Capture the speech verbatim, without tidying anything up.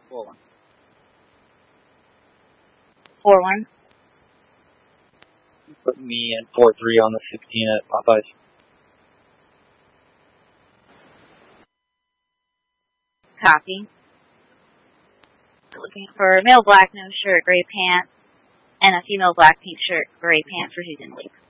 Four one. Four one. Put me at four three on the sixteen at Popeyes. Copy. Looking for male black, no shirt, gray pants, and a female black pink shirt, gray pants for Susan Lee.